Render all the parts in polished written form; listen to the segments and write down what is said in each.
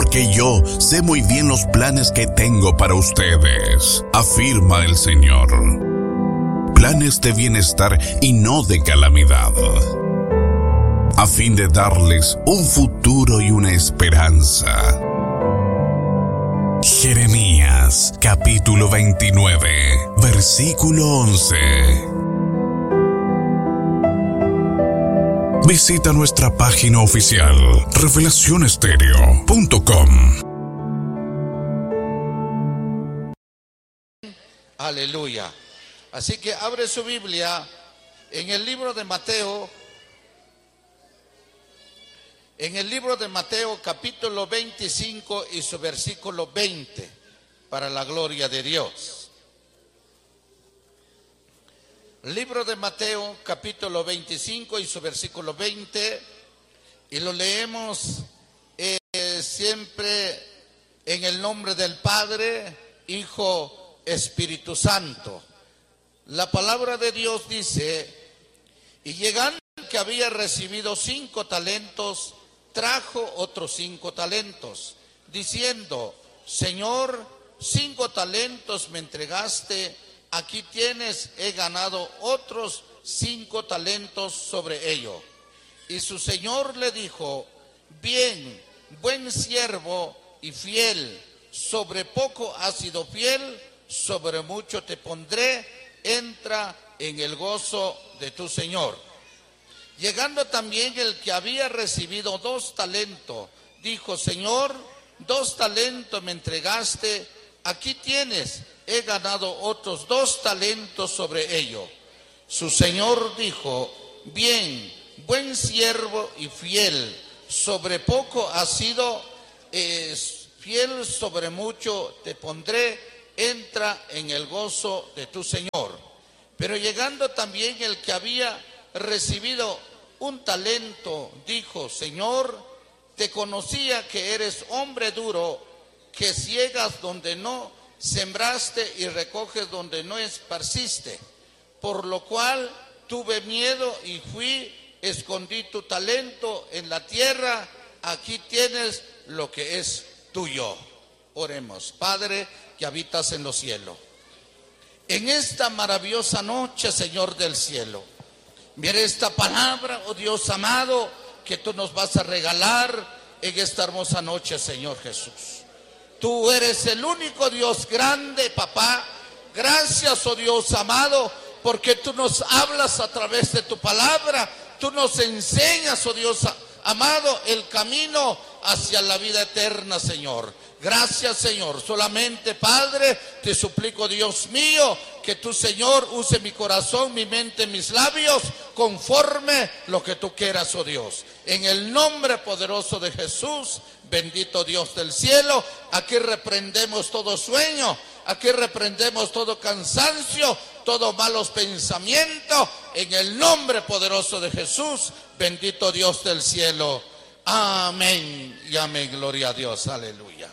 porque yo sé muy bien los planes que tengo para ustedes, afirma el Señor. Planes de bienestar y no de calamidad, a fin de darles un futuro y una esperanza. Jeremías, capítulo 29, versículo 11. Visita nuestra página oficial, revelacionestereo.com. Aleluya. Así que abre su Biblia en el libro de Mateo. En el libro de Mateo capítulo 25 y su versículo 20, para la gloria de Dios. Libro de Mateo capítulo 25 y su versículo 20, y lo leemos siempre en el nombre del Padre, Hijo, Espíritu Santo. La palabra de Dios dice: y llegando el que había recibido 5 talentos, trajo otros 5 talentos, diciendo: Señor, 5 talentos me entregaste, aquí tienes, he ganado otros 5 talentos sobre ello. Y su señor le dijo: bien, buen siervo y fiel, sobre poco has sido fiel, sobre mucho te pondré, entra en el gozo de tu señor. Llegando también el que había recibido 2 talentos, dijo: Señor, 2 talentos me entregaste, aquí tienes, he ganado otros 2 talentos sobre ello. Su señor dijo: bien, buen siervo y fiel, sobre poco has sido fiel, sobre mucho te pondré, entra en el gozo de tu señor. Pero llegando también el que había recibido 1 talento, dijo: Señor, te conocía que eres hombre duro, que ciegas donde no sembraste y recoges donde no esparciste, por lo cual tuve miedo y fui, escondí tu talento en la tierra, aquí tienes lo que es tuyo. Oremos. Padre que habitas en los cielos, en esta maravillosa noche, Señor del cielo, mire esta palabra, oh Dios amado, que tú nos vas a regalar en esta hermosa noche, Señor Jesús. Tú eres el único Dios grande, papá. Gracias, oh Dios amado, porque tú nos hablas a través de tu palabra. Tú nos enseñas, oh Dios amado, el camino hacia la vida eterna, Señor. Gracias, Señor. Solamente, Padre, te suplico, Dios mío, que tú, Señor, use mi corazón, mi mente, mis labios, conforme lo que tú quieras, oh Dios. En el nombre poderoso de Jesús, bendito Dios del cielo, aquí reprendemos todo sueño, aquí reprendemos todo cansancio, todos malos pensamientos, en el nombre poderoso de Jesús, bendito Dios del cielo. Amén y amén, gloria a Dios, aleluya.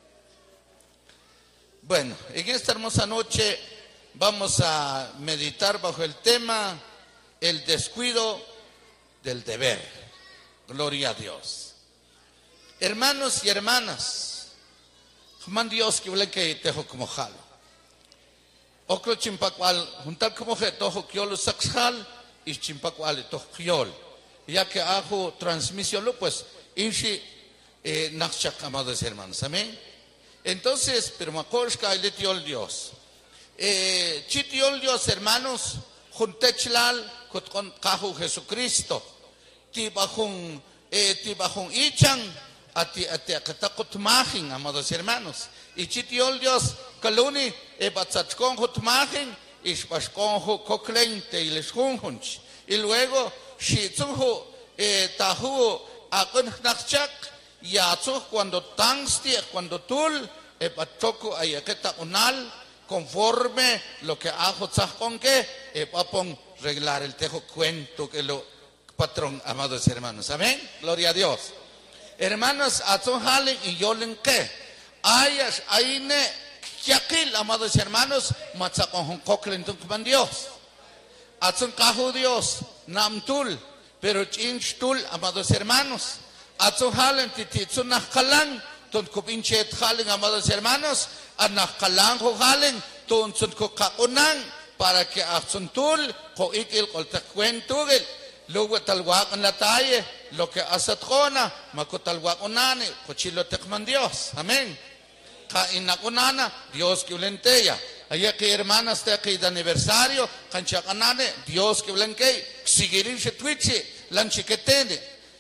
Bueno, en esta hermosa noche vamos a meditar bajo el tema el descuido del deber. Gloria a Dios. Hermanos y hermanas, man Dios que huele que tejo como jalo. Oclo chimpacual, juntar como que tojo kiolo saxjal y chimpacual tojo kiol. Ya que hago transmisión, pues, inshi nachak, amados hermanos, amén. Entonces, pero macorshka y Dios. Chitiol Dios, hermanos, juntechlal con cajo Jesucristo. Tibajun ichan, ati akatakutmajin, amados hermanos. Y chitiol Dios, kaluni, batzachkon hutmajin, ishpashkon koklente y les junjunch. Y luego, shitsunhu, tahu, akun nachak, yatsu cuando tangsti, cuando tul, epachoku ayaketa unal, conforme lo que hago con que papón reglar el tejo cuento que lo patrón, amados hermanos, amén, gloria a Dios. Hermanos, atun halen y yolen que ayas aine kiakil, amados hermanos, matzakon koklen tung Dios. Atun kahu Dios namtul, pero chinchtul, amados hermanos. Atun halen tititsun nakalan ton kupinchet jalen, amados hermanos, anakalanjo jalen, ton son kokakunan, para que asuntul, koikil, koltakwentugil, luego talwak en la talle, lo que asatkona, makotalwak unane, kochilo tekman Dios, amén. Kainakunana, Dios que ulenteya. Allá que hermanas te que de aniversario, canchacanane, Dios que ulenque, sigirin se twitche, lanchiquetene,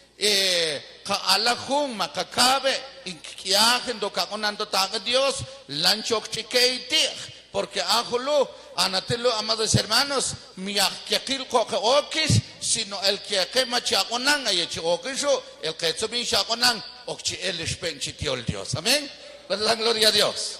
ka alajun, makakabe, inkiajen do kakunando taga Dios, lanchok chiqueiti, porque ajolo, anatelo, amados hermanos, miakil kokeokis, sino el que machaconan, ayechokisho, el que subin chaconan, okchi el penchitiol Dios, amén. Pues la gloria a Dios.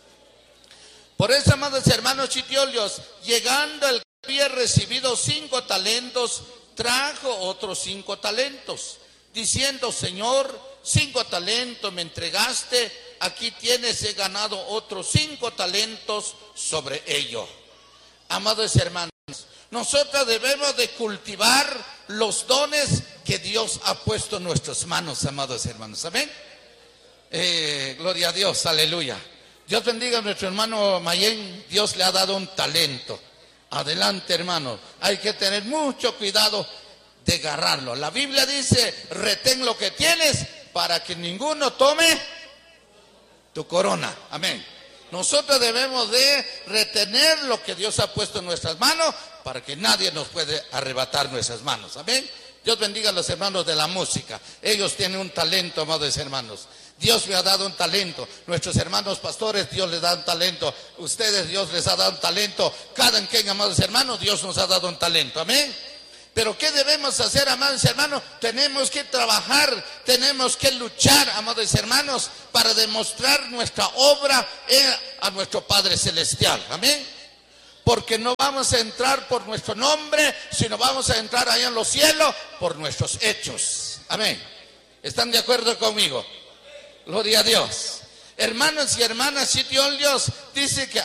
Por eso, amados hermanos chitiolios, llegando el que había recibido 5 talentos, trajo otros 5 talentos, diciendo: Señor, 5 talentos me entregaste, aquí tienes, he ganado otros 5 talentos sobre ello. Amados hermanos, nosotros debemos de cultivar los dones que Dios ha puesto en nuestras manos, amados hermanos. Amén. Gloria a Dios, aleluya. Dios bendiga a nuestro hermano Mayén. Dios le ha dado un talento. Adelante, hermano. Hay que tener mucho cuidado de agarrarlo. La Biblia dice: retén lo que tienes para que ninguno tome tu corona. Amén. Nosotros debemos de retener lo que Dios ha puesto en nuestras manos para que nadie nos puede arrebatar nuestras manos. Amén. Dios bendiga a los hermanos de la música. Ellos tienen un talento, amados hermanos. Dios le ha dado un talento. Nuestros hermanos pastores, Dios les da un talento. Ustedes, Dios les ha dado un talento. Cada quien, amados hermanos, Dios nos ha dado un talento. Amén. Pero ¿qué debemos hacer, amados hermanos? Tenemos que trabajar, tenemos que luchar, amados hermanos, para demostrar nuestra obra a nuestro Padre Celestial. Amén. Porque no vamos a entrar por nuestro nombre, sino vamos a entrar allá en los cielos por nuestros hechos. Amén. ¿Están de acuerdo conmigo? Gloria a Dios. Hermanos y hermanas, si Dios dice que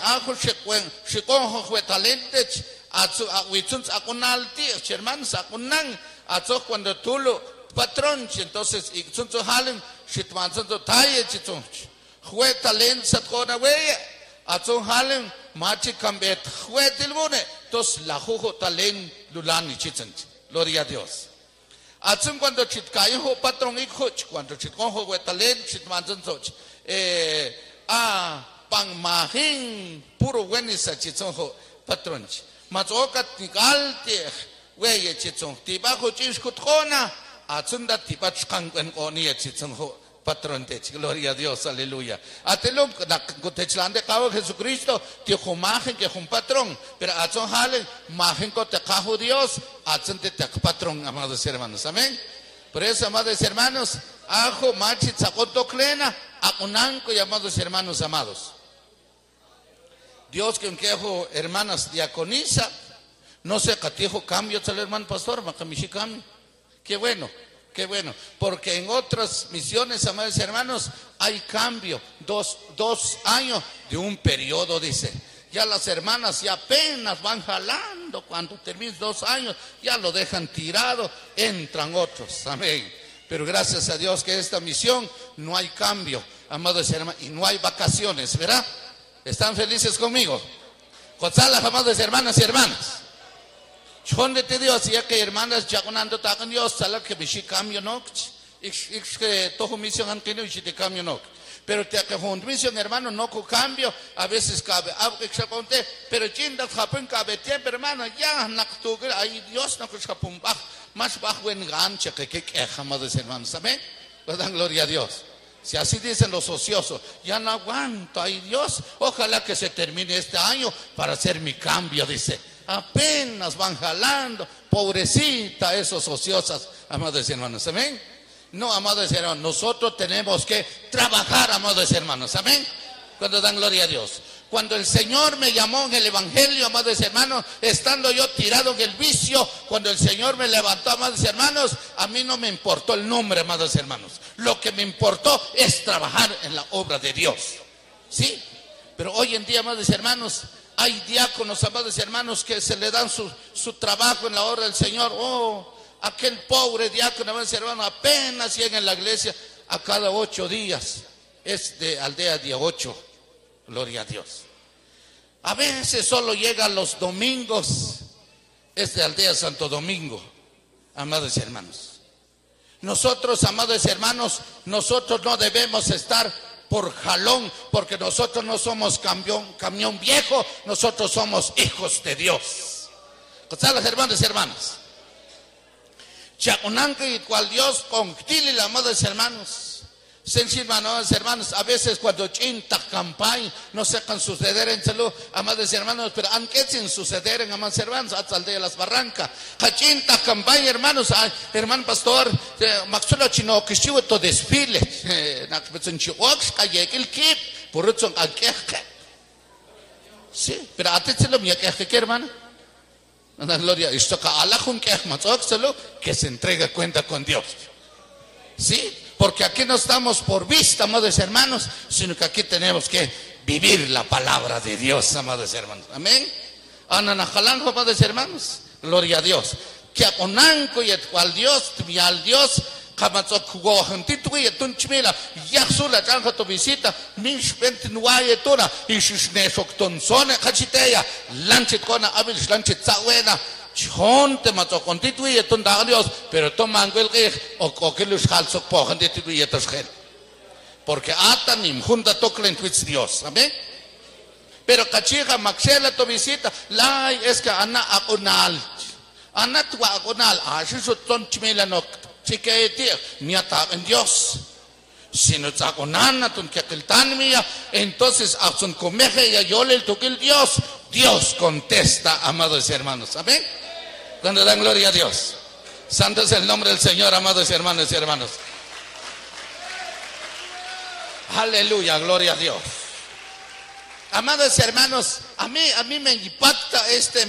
hermanos, cuando tú lo patrón, entonces gloria a Dios. Atsun cuando chitkayo ho patrón ikhoch, cuando chitkonjo huetalen chitmanzon soch, pangmahin puro wenisa chitzonjo patronch. Matzokat nikalte weye chitzon. Tibajo chishkutkona, atsun da tibach kangwen oni chitzonjo patrón tech. Gloria a Dios, aleluya. Atelum kutechlande kawo Jesucristo, tijo magen que un patrón, pero atson halen magen ko te kajo Dios. Patrón, amados hermanos, amén. Por eso, amados hermanos, ajo machi tzakotoclena, akunanco y amados hermanos amados. Dios que un quejo hermanas diaconisa, no se catijo cambio, tal hermano pastor, macamishi cambio. Qué bueno, porque en otras misiones, amados hermanos, hay cambio, dos años de un periodo, dice. Ya las hermanas ya apenas van jalando, cuando terminen 2 años, ya lo dejan tirado, entran otros, amén. Pero gracias a Dios que esta misión no hay cambio, amados hermanos, y no hay vacaciones, ¿verdad? ¿Están felices conmigo? González, amados hermanas y hermanas. Chonde te digo, así que hermanas, ya conando tacan Dios, sala que bishi cambio no, que todo misión han tenido y te cambio no. Pero te misión, hermano, no con cambio, a veces cabe, pero chinda japón cabe tiempo, hermano, ya naktugal, ay Dios no que japón bajo, más bajo en gancha que amados hermanos, amén. Pues dan gloria a Dios. Si así dicen los ociosos, ya no aguanto, ay Dios, ojalá que se termine este año para hacer mi cambio, dice. Apenas van jalando, pobrecita esos ociosos, amados hermanos, amén. No, amados hermanos, nosotros tenemos que trabajar, amados hermanos, amén. Cuando dan gloria a Dios. Cuando el Señor me llamó en el Evangelio, amados hermanos, estando yo tirado en el vicio, cuando el Señor me levantó, amados hermanos, a mí no me importó el nombre, amados hermanos. Lo que me importó es trabajar en la obra de Dios. ¿Sí? Pero hoy en día, amados hermanos, hay diáconos, amados hermanos, que se le dan su trabajo en la obra del Señor. Oh, aquel pobre diácono, amados hermanos, apenas llega en la iglesia a cada 8 días. es de aldea 18, gloria a Dios. A veces solo llega los domingos, es de aldea Santo Domingo, amados hermanos. Nosotros, amados hermanos, nosotros no debemos estar por jalón, porque nosotros no somos camión viejo, nosotros somos hijos de Dios. ¿Sabes, hermanos y hermanas? Chakunanka y cual Dios con Tili, amados hermanos. Amados hermanos, a veces cuando chinta campaña no se can suceder en salud, amados hermanos, pero aunque sin suceder en amados hermanos, hasta aldea Las Barrancas, chinta campaña, hermanos, hermano pastor, maxulo chino que chivo to desfile, nakpetsun chiwox kayekil kip, purutson akeke. Sí, pero atetelo mi akeke, hermano. La gloria, esto que alajun que que se entregue cuenta con Dios. Sí. Porque aquí no estamos por vista, amados hermanos, sino que aquí tenemos que vivir la palabra de Dios, amados hermanos. Amén. Ananajalanjo, amados hermanos. Gloria a Dios. Que aconanco y al Dios, al Dios, kamatzokgo, hantitui, tunchmila, yaxula, chanja tu visita, mish ventinuaye tuna, y shishnesok tonsone, hachiteya, lanchitona, abish lanchitzahuena. Chonte mato constituye tunda Dios, pero toman el o que los halsos pojan de tu y porque atanim junta toclen twits Dios, amén. Pero cachiga maxela to visita, la es que ana agonal, ana tu agonal, así su ton chimela no chiquete, ni ata en Dios. Si no está con Ana, entonces a su comeje y a yo le toque el Dios. Dios contesta, amados hermanos. Amén. Cuando dan gloria a Dios. Santo es el nombre del Señor, amados hermanos y hermanos. Aleluya, gloria a Dios. Amados hermanos, a mí me impacta este